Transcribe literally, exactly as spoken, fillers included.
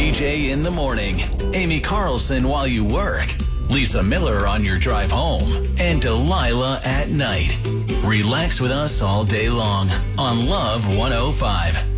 J J in the morning, Amy Carlson while you work, Lisa Miller on your drive home, and Delilah at night. Relax with us all day long on Love one oh five.